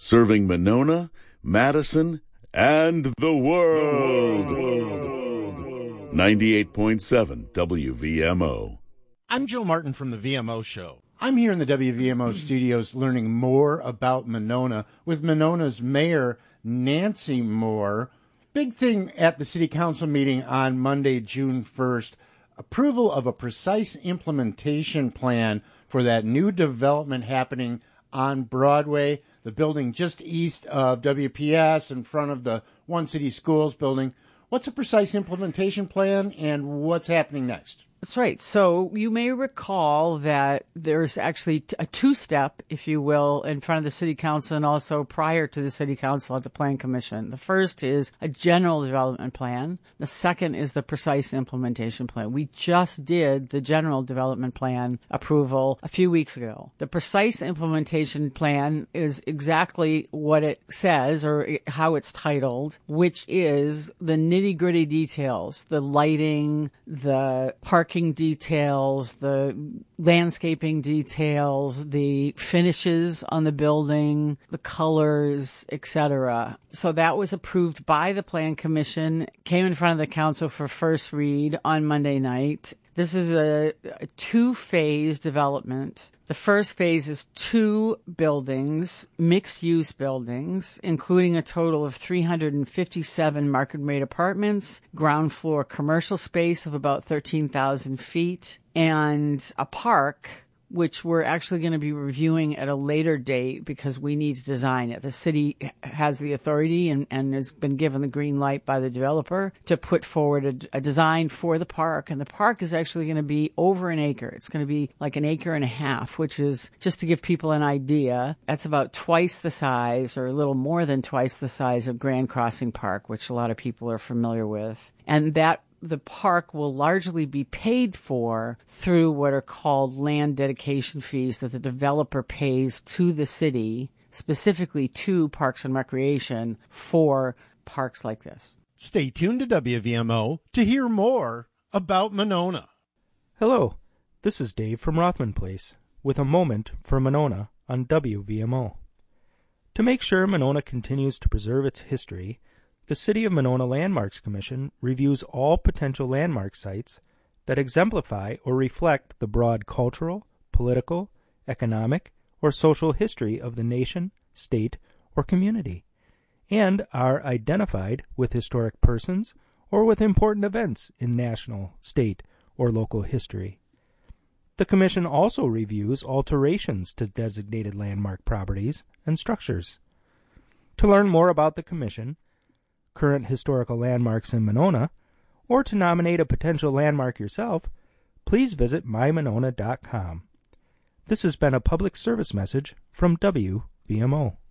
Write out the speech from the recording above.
serving Monona, Madison, and the world. 98.7 WVMO. I'm Joe Martin from the VMO Show. I'm here in the WVMO studios learning more about Monona with Monona's mayor, Nancy Moore. Big thing at the City Council meeting on Monday, June 1st, approval of a precise implementation plan for that new development happening on Broadway, the building just east of WPS in front of the One City Schools building. What's a precise implementation plan and what's happening next? That's right. So you may recall that there's actually a two-step, if you will, in front of the City Council and also prior to the City Council at the Plan Commission. The first is a general development plan. The second is the precise implementation plan. We just did the general development plan approval a few weeks ago. The precise implementation plan is exactly what it says or how it's titled, which is the nitty-gritty details, the lighting, the parking details, the landscaping details, the finishes on the building, the colors, etc. So that was approved by the Plan Commission, came in front of the council for first read on Monday night. This is a two-phase development. The first phase is 2 buildings, mixed-use buildings, including a total of 357 market-rate apartments, ground floor commercial space of about 13,000 feet, and a park, which we're actually going to be reviewing at a later date because we need to design it. The city has the authority and has been given the green light by the developer to put forward a design for the park. And the park is actually going to be over an acre. It's going to be like an acre and a half, which is, just to give people an idea, that's about twice the size or a little more than twice the size of Grand Crossing Park, which a lot of people are familiar with. And that the park will largely be paid for through what are called land dedication fees that the developer pays to the city, specifically to Parks and Recreation, for parks like this. Stay tuned to WVMO to hear more about Monona. Hello, this is Dave from Rothman Place with a moment for Monona on WVMO. To make sure Monona continues to preserve its history, the City of Monona Landmarks Commission reviews all potential landmark sites that exemplify or reflect the broad cultural, political, economic, or social history of the nation, state, or community, and are identified with historic persons or with important events in national, state, or local history. The Commission also reviews alterations to designated landmark properties and structures. To learn more about the Commission, current historical landmarks in Monona, or to nominate a potential landmark yourself, please visit mymonona.com. This has been a public service message from WVMO.